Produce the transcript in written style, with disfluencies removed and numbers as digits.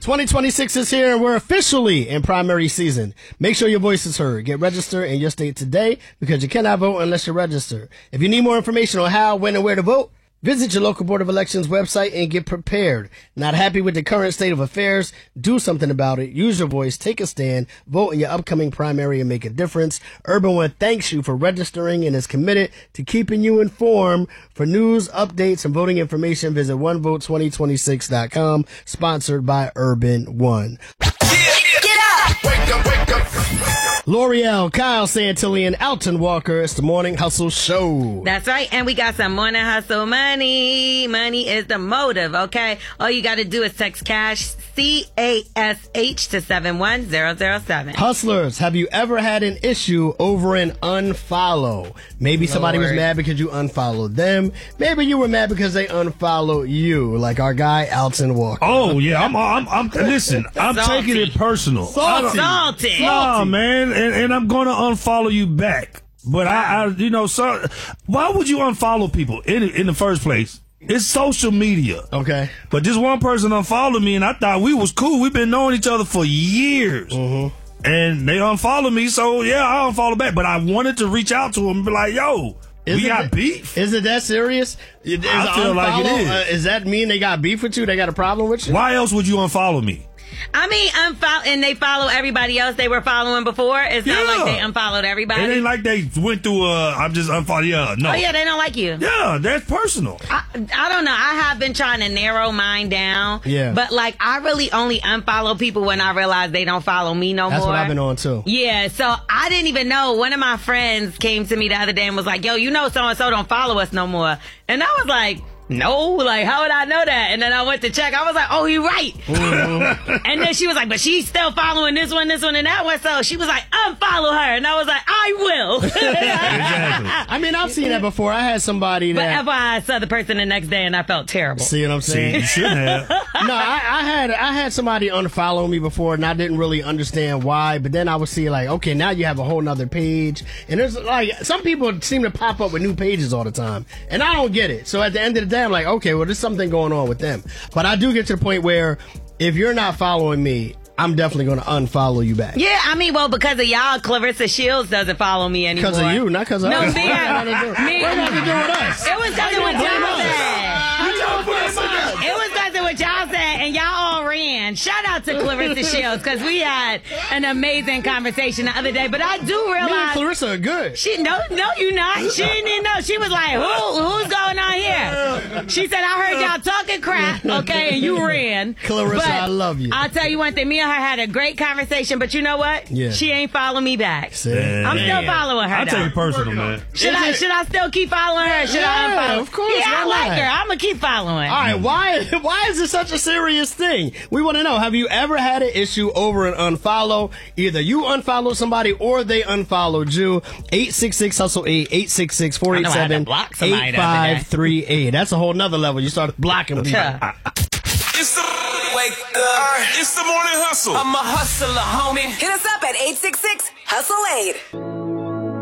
2026 is here and we're officially in primary season. Make sure your voice is heard. Get registered in your state today because you cannot vote unless you're registered. If you need more information on how, when, and where to vote, visit your local Board of Elections website and get prepared. Not happy with the current state of affairs? Do something about it. Use your voice. Take a stand. Vote in your upcoming primary and make a difference. Urban One thanks you for registering and is committed to keeping you informed. For news, updates, and voting information, visit onevote2026.com. Sponsored by Urban One. Get up! Wake up, wake up. L'Oreal, Kyle Santillan, Alton Walker. It's the Morning Hustle Show. That's right. And we got some Morning Hustle money. Money is the motive, okay? All you got to do is text cash, CASH to 71007. Hustlers, have you ever had an issue over an unfollow? Maybe somebody was mad because you unfollowed them. Maybe you were mad because they unfollowed you, like our guy Alton Walker. Oh yeah, I'm listen, I'm Salty. taking it personal. Salty. No, man, and I'm gonna unfollow you back. But I so why would you unfollow people in the first place? It's social media. Okay. But this one person unfollowed me, and I thought we was cool. We've been knowing each other for years. Mm-hmm. And they unfollowed me, so yeah, I unfollowed back. But I wanted to reach out to them and be like, yo, we got beef? Is it that serious? I feel like it is. Does that mean they got beef with you? They got a problem with you? Why else would you unfollow me? I mean, and they follow everybody else they were following before. It's not like they unfollowed everybody. It ain't like they went through I'm just unfollowing. Yeah, no. Oh, yeah, they don't like you. Yeah, that's personal. I don't know. I have been trying to narrow mine down. Yeah. But, like, I really only unfollow people when I realize they don't follow me no more. That's what I've been on, too. Yeah, so I didn't even know. One of my friends came to me the other day and was like, yo, you know so-and-so don't follow us no more. And I was like, no, like, how would I know that? And then I went to check. I was like, oh, you're right. Mm-hmm. And then she was like, but she's still following this one, and that one. So she was like, unfollow her. And I was like, I will. Exactly. I mean, I've seen that before. I had somebody that... But I saw the person the next day and I felt terrible. See what I'm See, saying? you should have. No, I had somebody unfollow me before, and I didn't really understand why. But then I would see, like, okay, now you have a whole nother page. And there's, like, some people seem to pop up with new pages all the time. And I don't get it. So at the end of the day, I'm like, okay, well, there's something going on with them. But I do get to the point where if you're not following me, I'm definitely going to unfollow you back. Yeah, I mean, well, because of y'all, Clarissa Shields doesn't follow me anymore. Because of you, not because of No, us. me. What have to do with us? It was because of what y'all said. It was because of what y'all said, and y'all all ran. Shout out to Clarissa Shields, because we had an amazing conversation the other day. But I do realize... Me and Clarissa are good. No, you're not. She didn't even know. She was like, who's going on here? She said, I heard y'all talking crap, okay, and you ran. Clarissa, but I love you. I'll tell you one thing. Me and her had a great conversation, but you know what? Yeah. She ain't following me back. Man. I'm still following her, I though. take it personal, man. Should I still keep following her? Should I unfollow? Of course. Yeah, I why like not? her. I'm going to keep following. All right, why is it such a serious thing? We want to know, have you ever had an issue over an unfollow? Either you unfollowed somebody or they unfollowed you. 866-HUSTLE-8, 866-487-8538. That's a whole nother level. You start blocking people. It's the wake up. It's the morning hustle. I'm a hustler, homie. Hit us up at 866-HUSTLE-8.